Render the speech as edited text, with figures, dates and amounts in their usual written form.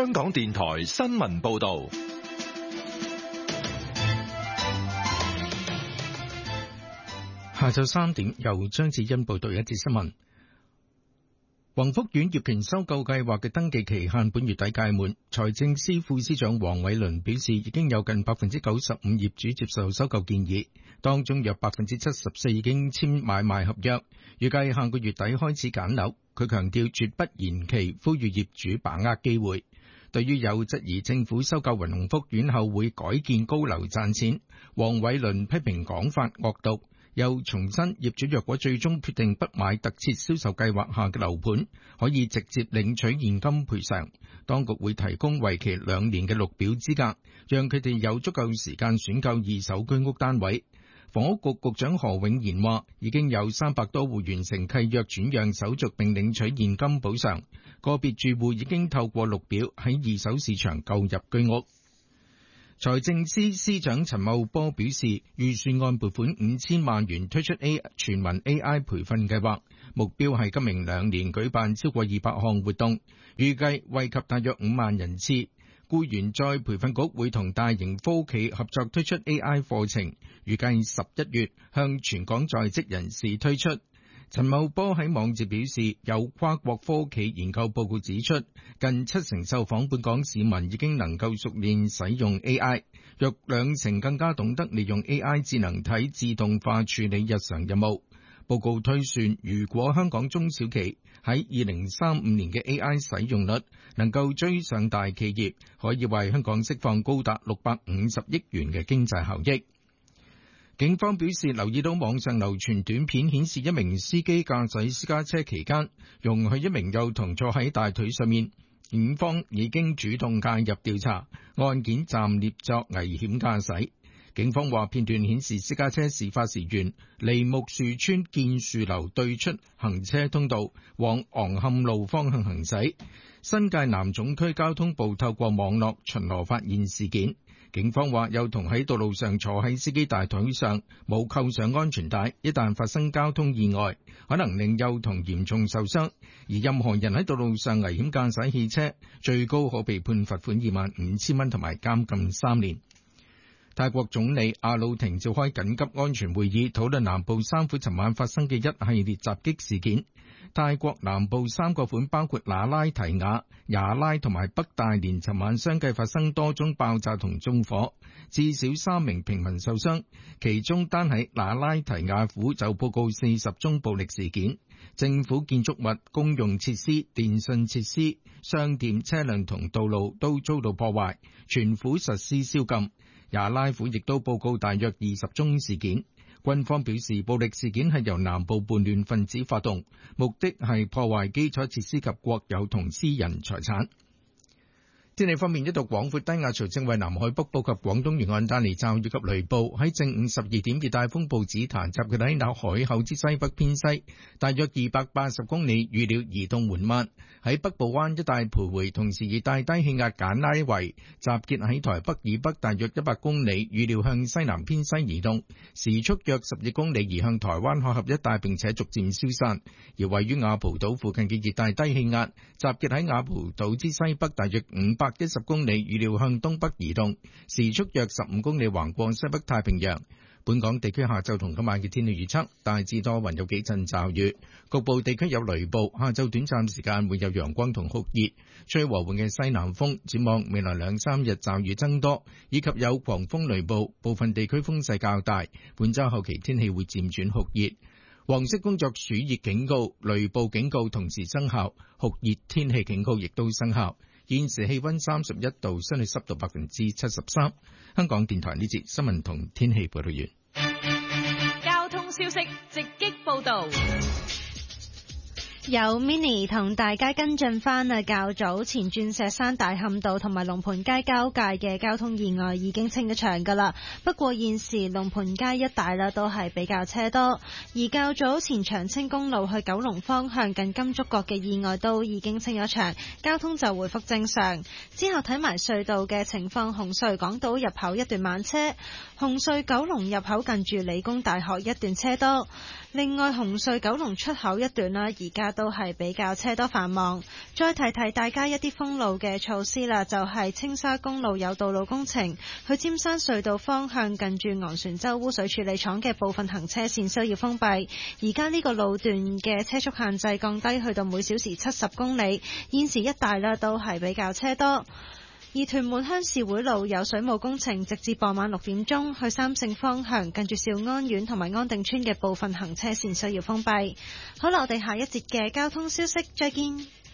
香港電台新聞報道。 下晝3點，由張子欣報道一節新聞。宏福苑業權收購計劃嘅登記期限本月底屆滿，財政司副司長黃偉綸表示，已經有近 95% 業主接受收購建議，當中約 74% 已經簽買賣合約，預計下個月底開始揀樓。佢強調絕不延期，呼籲業主把握機會。對於有質疑政府收購宏福苑後會改建高樓賺錢，黃偉綸批評講法惡毒。又重申，業主若果最終決定不買特設銷售計劃下嘅樓盤，可以直接領取現金賠償。當局會提供為期2年嘅綠表資格，讓佢哋有足夠時間選購二手居屋單位。房屋局局長何永賢話，已經有300多戶完成契約轉讓手續並領取現金補償，個別住戶已經透過綠表喺二手市場購入居屋。財政司司長陳茂波表示，預算案撥款5000萬元推出全民 AI 培訓計劃，目標係今明2年舉辦超過200項活動，預計惠及大約5萬人次。僱員再培訓局會同大型科企合作推出 AI 課程，預計11月向全港在職人士推出。陳茂波喺網誌表示，有跨國科企研究報告指出，近70%受訪本港市民已經能夠熟練使用 AI， 約20%更加懂得利用 AI 智能體自動化處理日常任務。報告推算，如果香港中小企喺2035年嘅 AI 使用率能夠追上大企業，可以為香港釋放高達650億元嘅經濟效益。警方表示，留意到網上流傳短片顯示一名司機駕駛私家車期間容許一名幼童坐喺大腿上面，警方已經主動介入調查，案件暫列作危險駕駛。警方話，片段顯示私家車事發時沿梨木樹村建樹樓對出行車通道往昂坎路方向行駛。新界南總區交通部透過網絡巡邏發現事件。警方話，幼童喺道路上坐喺司機大腿上，冇扣上安全帶，一旦發生交通意外，可能令幼童嚴重受傷。而任何人喺道路上危險駕駛汽車，最高可被判罰款25,000蚊同埋監禁3年。泰國總理阿魯廷召開緊急安全會議，討論南部3府尋晚發生嘅一系列襲擊事件。泰國南部3個府包括那拉提亞、雅拉同埋北大連，尋晚相繼發生多宗爆炸同縱火，至少3名平民受傷，其中單喺那拉提亞府就報告40宗暴力事件。政府建築物、公用設施、電信設施、商店、車輛同道路都遭到破壞，全府實施宵禁。雅拉府亦都報告大約20宗事件。軍方表示，暴力事件係由南部叛亂分子發動，目的係破壞基礎設施及國有同私人財產。天氣方面，一道廣闊低壓槽正為南海北部及廣東沿岸帶嚟驟雨及雷暴。喺正午12點，熱帶風暴紫檀集結喺海口之西北偏西，大約280公里，預料移動緩慢，喺北部灣一帶徘徊。同時，熱帶低氣壓簡拉維集結喺台北以北大約100公里，預料向西南偏西移動，時速約12公里，移向台灣海峽一帶，並且逐漸消散。而位於雅蒲島附近嘅熱帶低氣壓集結喺雅蒲島之西北大約510公里，預料向東北移動，時速約15公里，橫過西北太平洋。本港地區下晝同今晚嘅天氣預測，大致多雲，有幾陣驟雨，局部地區有雷暴。下晝短暫時間會有陽光同酷熱，吹和緩嘅西南風。展望未來2-3日驟雨增多，以及有狂風雷暴，部分地區風勢較大。本週後期天氣會漸轉酷熱。黃色工作暑熱警告、雷暴警告同時生效，酷熱天氣警告亦都生效。現時氣溫31度，相對濕度73%。香港電台呢節新聞同天氣報道完。 交通消息直擊報道。 有 Mini 同大家跟進返啊，較早前鑽石山大磡道同埋龍盤街交界嘅交通意外已經清咗場㗎啦。不過現時龍盤街一帶啦都係比較車多，而較早前長青公路去九龍方向近金竹角嘅意外都已經清咗場，交通就回復正常。之後睇埋隧道嘅情況，紅隧港島入口一段慢車，紅隧九龍入口近住理工大學一段車多。另外紅隧九龍出口一段啦，而家都係比較車多繁忙。再提提大家一啲封路嘅措施啦，就係青沙公路有道路工程，去尖山隧道方向近住昂船洲污水處理廠嘅部分行車線需要封閉。而家呢個路段嘅車速限制降低去到每小時70公里，現時一帶啦都係比較車多。而屯門鄉事會路有水務工程，直至傍晚6點鐘，去三聖方向近住兆安苑同埋安定村嘅部分行車線需要封閉。好啦，我哋下一節嘅交通消息再見。